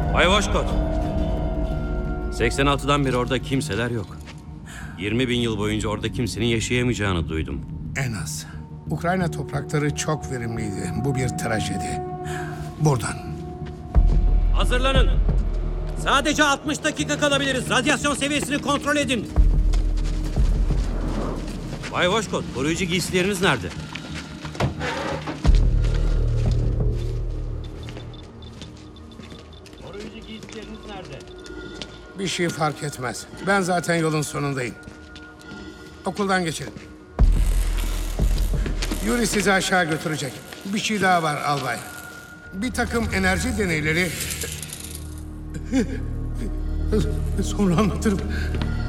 Bay Voşkot. 86'dan beri orada kimseler yok. 20.000 yıl boyunca orada kimsenin yaşayamayacağını duydum. En az. Ukrayna toprakları çok verimliydi. Bu bir trajedi. Buradan. Hazırlanın. Sadece 60 dakika kalabiliriz. Radyasyon seviyesini kontrol edin. Bay Voşkot, koruyucu giysileriniz nerede? Koruyucu giysileriniz nerede? Bir şey fark etmez. Ben zaten yolun sonundayım. Okuldan geçelim. Yuri sizi aşağı götürecek. Bir şey daha var albay. Bir takım enerji deneyleri... Sonra anlatırım.